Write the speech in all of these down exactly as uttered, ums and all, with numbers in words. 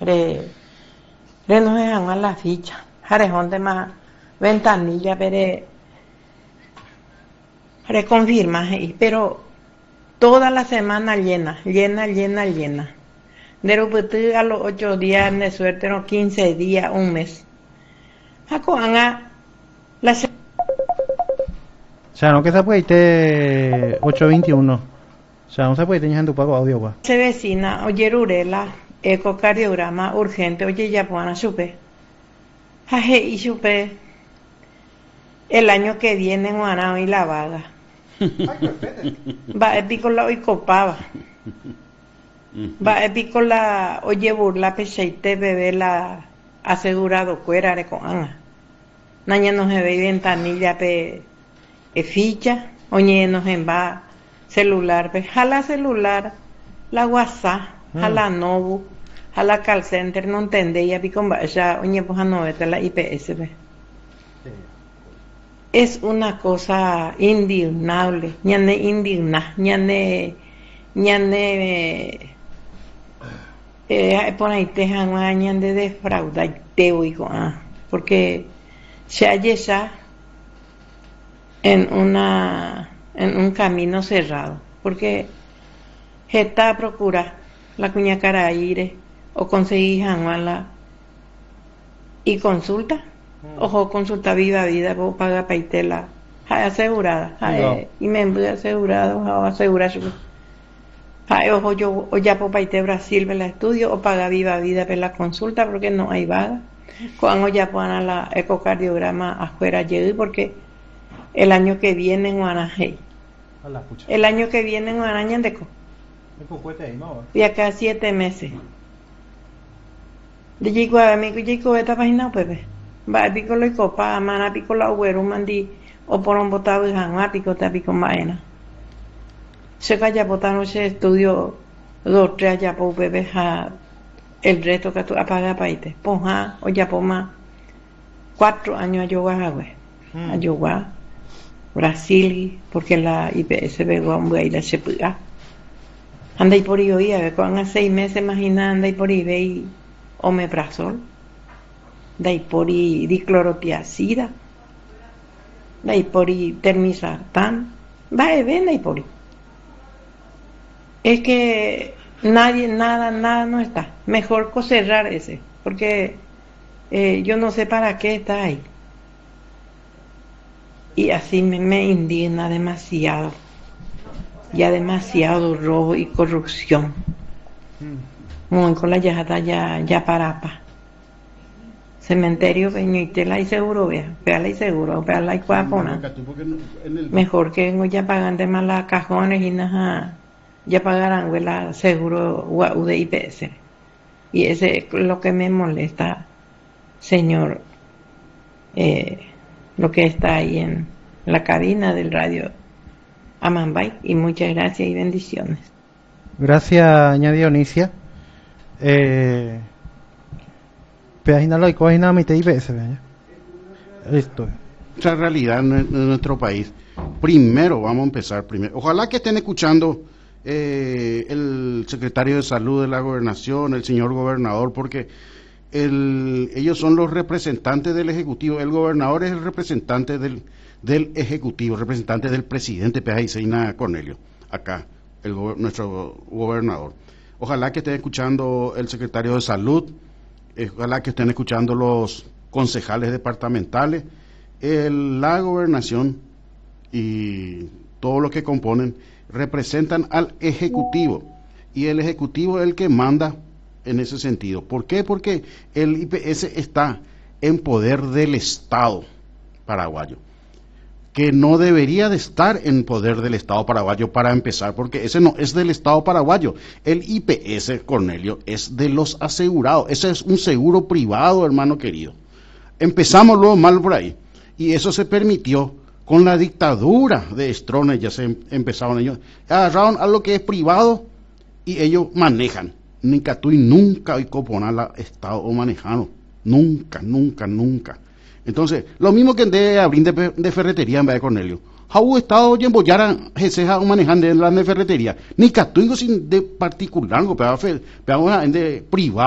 re, re nos dejan la ficha, jarejón de más ventanilla, pero reconfirma, pero toda la semana llena, llena, llena, llena. De repente a los ocho días de suerte, no quince días, un mes. Jacoanga, la se... O sea, no que se puede irte ocho veintiuno. O sea, no se puede tener en tu pago audio, gua. Se vecina, oye, Rurela, ecocardiograma urgente, oye, ya puedan supe. Jaje, y supe. El año que viene en Guanao y La Vaga. Va a pico la hoy copaba. Va a pico la oye burla pecheite bebé la asegurado cuera de coanga. Naña no se ve ventanilla pe e ficha, oye nos en va celular pe jala celular, la WhatsApp, jala nobu, jala call center, no entendé ya pico ya oye pues no vete la I P S pe. Es una cosa indignable, ñane indigna, ñane, ñane, eh, por ahí te han ñane defraudar, te oigo, ah, porque se halla ya en una, en un camino cerrado, porque está a procurar la cuña cara aire o conseguir la y consulta. Ojo, consulta viva vida, vos paga paitela, asegurada, no. Y me envío asegurado, o asegurar su. Ojo, yo, o ya por paite Brasil, ve la estudio, o paga viva vida, ve la consulta, porque no hay vaga. Cuando ya pongan la ecocardiograma afuera, llegué, porque el año que viene en Guanajay, el año que viene en Guanañandeco, y acá siete meses. De llego a mí, llego a esta página, Pepe. Va pico lo copa, mana pico la huero mandi o por un botado y janua pico ta pico maena. Se calla botano se estudio dos tres ya po bebé ja el reto que tú apaga paite. Ponja o ya poma cuatro años a yoga agüe. A yoga Brasil porque la I P S ve gomba y la se puga. Anda y por ahí oía, ve con a seis meses imagina anda y por ahí ve y omeprazol. Daipori diclorotiazida, daipori termisartán, va a ver daipori. Es que nadie, nada, nada no está. Mejor cerrar ese, porque eh, yo no sé para qué está ahí. Y así me, me indigna demasiado, ya demasiado robo y corrupción. Muy con la yajata ya, ya parapa. Cementerio Peñuitela y seguro, vea, veala y seguro, veala y cuapona. Mejor que no ya pagan de más las cajones y nada, ya pagarán la seguro U de I P S. Y ese es lo que me molesta, señor, eh, lo que está ahí en la cabina del radio Amambay. Y muchas gracias y bendiciones. Gracias, ña Dionisia. Eh... Pedaginalo y coginalo mi T I P S, esto. Esa realidad en nuestro país. Primero, vamos a empezar primero. Ojalá que estén escuchando eh, el secretario de Salud de la Gobernación, el señor gobernador, porque el, ellos son los representantes del Ejecutivo. El gobernador es el representante del, del Ejecutivo, representante del presidente Pedagiseina Cornelio, acá, el, nuestro gobernador. Ojalá que estén escuchando el secretario de Salud. Ojalá que estén escuchando los concejales departamentales, el, la gobernación y todo lo que componen representan al Ejecutivo y el Ejecutivo es el que manda en ese sentido. ¿Por qué? Porque el I P S está en poder del Estado paraguayo, que no debería de estar en poder del Estado paraguayo para empezar, porque ese no es del Estado paraguayo. El I P S, Cornelio, es de los asegurados. Ese es un seguro privado, hermano querido. Empezamos luego mal por ahí. Y eso se permitió con la dictadura de Stroessner, ya se em empezaron ellos. Agarraron a lo que es privado y ellos manejan. Ni Catuy nunca hay coponal Estado o manejano. Nunca, nunca, nunca. Entonces, lo mismo que de abrir de, de ferretería en vez de Cornelio. How estado en Boyara, Jeseja manejando en la de ferretería. Ni Catuingo sin de particular, pero de privado.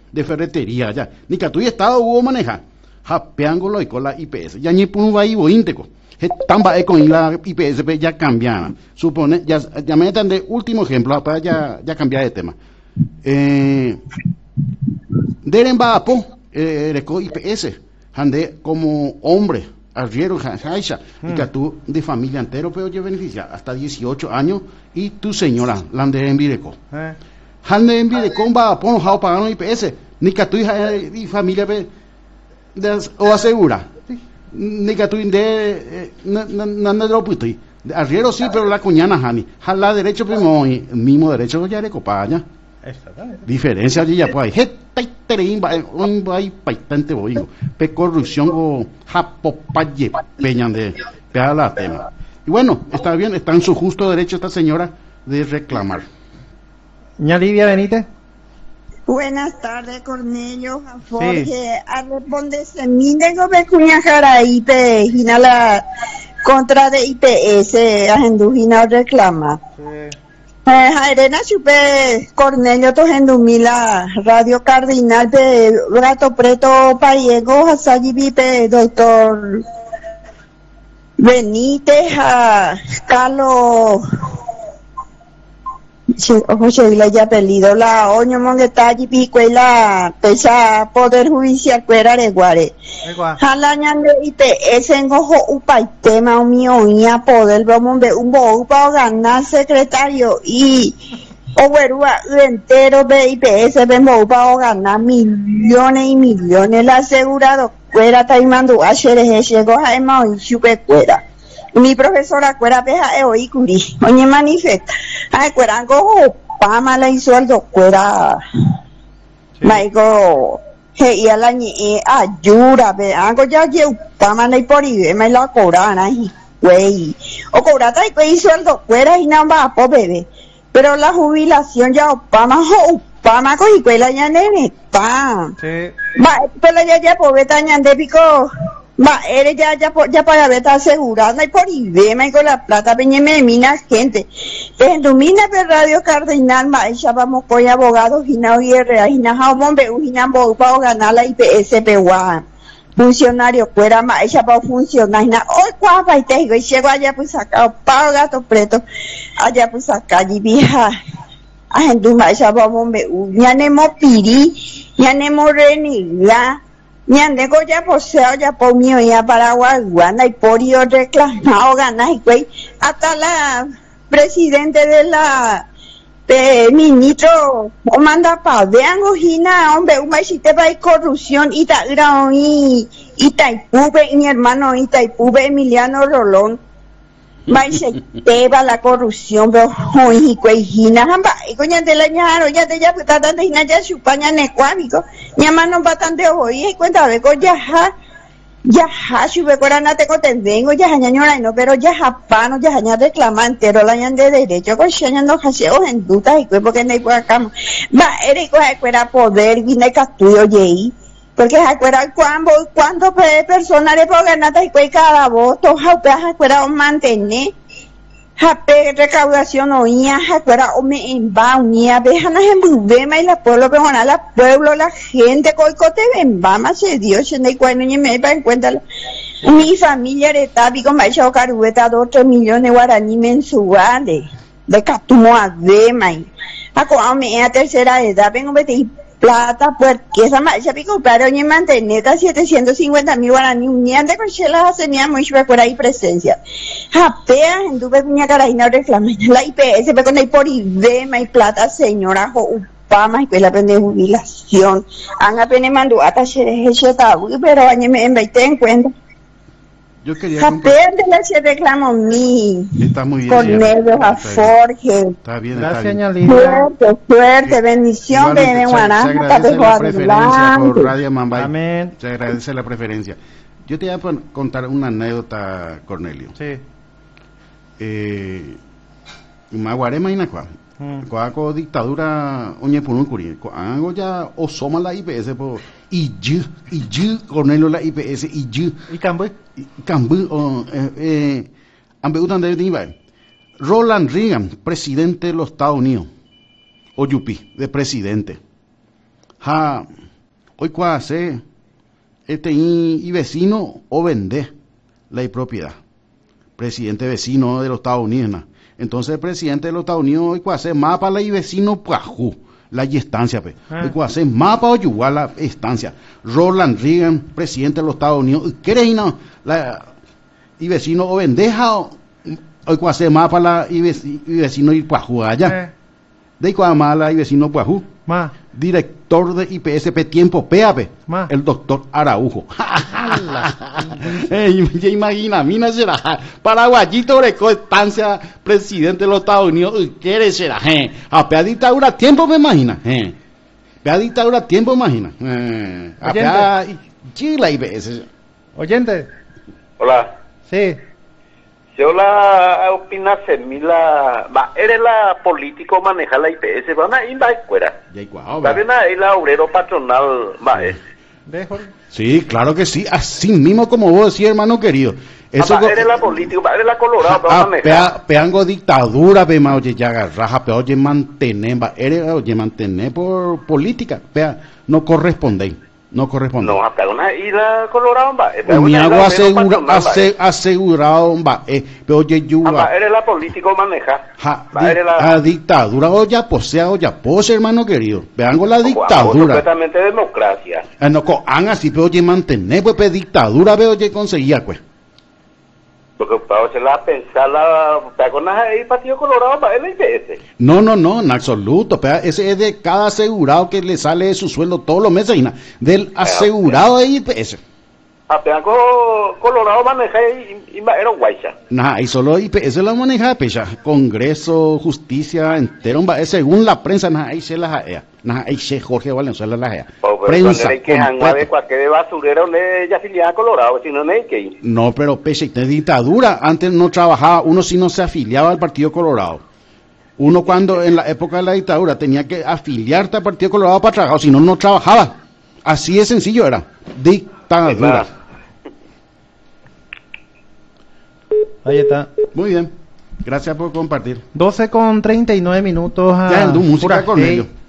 de ferretería ya. Ni que tu estado hubo manejar. Japeango lo con la I P S. Ya ni pun va ibo ínteco. Tamba e con la I P S ya cambiaba. Supone, ya, ya me entendé, último ejemplo, para ya, ya cambiar de tema. Eh, Deren Bapo, eh, reco I P S. Ande como hombre, arriero, jaisha, y que tú de familia entero, pero yo beneficia hasta dieciocho años, y tu señora, la de Envireco. Hande Envireco, va a poner jao pagando I P S, ni que tu hija y familia o asegura. Ni que tú de nada de lo puto arriero sí, pero la cuñana Hani jala derecho primo mismo derecho ya de copaña. Diferencia allí ya pues hay heterín un vai paitante boingo pe corrupción o japopaye peñan de pega la tema. Y bueno, está bien, está en su justo derecho esta señora de reclamar. Ña Livia Benítez. Buenas tardes, Cornelio, Jorge. Sí. A responderse, mi nego me cuña jara I P, gina la contra de I P S, agendugina reclama. Sí. Eh, Arena chupe, Cornelio, to gendumila, Radio Cardinal, de Gato Preto, Payego, Hasayi Vipe, doctor Benítez, a Carlos. José la ya pelido la oño mongetalla pico y la pesa poder judicial cuera de guare jalañan de I P S en ojo upa y tema mío y a poder vamos de un bo para ganar secretario y overua entero de I P S vemos para ganar millones y millones la asegurado cuera taimando a xereje llegó a ema y chupe cuera. Mi profesora cuera peja e oí curi, oye manifesta, ay cuera go pama la hizo algo cuera, maigo, he y a la ni ayura, ve, algo ya yo pama la y por ahí, me la cobran ahí, güey, o cobrata y que hizo algo cuera y nada más po bebé, pero la jubilación ya pama ho pama cogi cuela ya nene, pa, va, pero ya ya pobeta ñande pico. Va, eres ya, ya, ya para ver, está asegurada, y por idema, y con la plata, peñeme de minas, gente. Pero mina de Radio Cardinal, ma, ya vamos con abogados, gina, oye, gina, bombe, gina, para ganar la I P S, peguá. Funcionario, fuera, ma, ella va a funcionar, gina, hoy, guapa, y te digo, y llego allá, pues, acá, pago gato preto, allá, pues, acá, y vieja. A gente, ma, ella va a bombe, ya nemo piri, ya nemo renila. Ñandego ya poseo ya por mí ya Paraguay guana y por yo reclamado ganas y güey hasta la presidente de la de ministro o manda pa vean ojina hombre un maisite va corrupción y ta y y taipube mi hermano y taipube Emiliano Rolón maise te va la corrupción pero hoy güey hina hamba y coña de la ñaro ya de ya puta de hina ya chupaña necuámico mi mano bastante hoy y cuenta de co ya ja ya ha sube corana te cotendengo ya ñañora no pero ya japano ya ña reclama entero la ñan de derecho con ñan no haseo en duda y pues porque no hay por acá va eres coja fuera poder viene castuyo yei porque acuerda cuando cuando personas le puedo ganar y pues cada voto acuerda mantener Jape recaudación oía, acuerda o me enva unía, déjanos en bubema y la pueblo pegona la pueblo la gente coicote bembama se dio ochenta y cuatro ni me va en cuenta mi familia de tábico me ha hecho carueta dos tres millones guaraní mensuales de catumo a dema y a me a tercera edad vengo a plata porque esa marcha pico para oye manteneta setecientos cincuenta mil guaraní uniante con chelas hacía muy por ahí presencia japea en tu peña carajina reclama la I P S pero con por idema y plata señora jo upama y pues la prende jubilación han apenas mandó hasta xereje pero añeme en veinte en cuenta yo quería japea de la se reclamo mi está muy bien Cornelio a Jorge está bien gracias está bien. Suerte, suerte, bendición de se, se agradece la preferencia por Radio Mambay. Amén. Se agradece la preferencia. Yo te voy a contar una anécdota, Cornelio. Sí. Eh, Maguarema inacua. Coaco dictadura oñe punun curi. Coago ya osoma la I P S po y yo y yo Cornelio la I P S y yo. ¿Y Camboy? Camboy o eh eh ambeutan de niva. Roland Reagan, presidente de los Estados Unidos. O Yupi, de presidente. Ha hoy cuando hace este y, y vecino o vende la propiedad. Presidente vecino de los Estados Unidos. ¿no? Entonces el presidente de los Estados Unidos hoy cuando hace mapa la y vecino pajú. La estancia, pe. Ah. Hoy cuando hace mapa o yugar la estancia. Ronald Reagan, presidente de los Estados Unidos. ¿Qué eres no? La y vecino o vendeja o hoy cuando hace mapa la y vecino y pajú allá. Eh, De cuando mala y vecino pajú. ma, Director de I P S P Tiempo P A P, Ma. el doctor Araujo. Eh, ya imagina, mina será paraguayito de estancia, presidente de los Estados Unidos, ¿quiere será? Eh, a pea dictadura tiempo me imagina, eh. Pea dictadura tiempo imagina. Eh, a pea Chile I P S. oyente, Hola. sí, Yo la opina Semila, va, eres la político maneja la I P S, van a ir la escuela. Ya igual, También ahí la obrero patronal, va, es. dejo. sí, claro que sí, así mismo como vos decís, hermano querido. Eso Va, eres la político, va, eres la colorado, va a Ah, manejar. pea, peango dictadura, pe ma, oye, ya agarraja, pe, oye, mantener, va, eres, oye, mantener por política, pea, no corresponde, no corresponde. No, hasta una isla colorado, va. es Mi una agua isla asegura, obrero patronal, va, ase- es. asegurado, va, eh, pe, oye, Ah, yuga, va, eres la político maneja. ja, Va, di- eres la... a dictadura, oye, posea, oye, pose, hermano querido, peango la como algo dictadura. Supuestamente democracia. Ah, no, co- han así, pe, oye, mantener, pues, pe, dictadura, pe, oye, conseguía, pues. Porque para se la pensar la... ¿Te con ahí Partido Colorado, va, es la I P S? No, no, no, en absoluto. Pea, ese es de cada asegurado que le sale de su sueldo todos los meses, y na, del asegurado de I P S. Apenas Colorado maneja y, y, y era guaycha. Nah, y solo I P S la maneja, pecha. Congreso, justicia, entero, va, según la prensa, nah, ahí se la jaea. Nah, ahí se Jorge Valenzuela la jaea. Prensa, Prensa, que de completa. cualquier basurero de ella afiliada a Colorado, si no, no hay que ir. No, pero pecha, y de dictadura, antes no trabajaba, uno si no se afiliaba al Partido Colorado. Uno cuando en la época de la dictadura tenía que afiliarte al Partido Colorado para trabajar, si no, no trabajaba. Así de sencillo era. Dictadura. Ahí está. Muy bien. Gracias por compartir. doce con treinta y nueve minutos. A Ya, ando música pura con hey. ellos.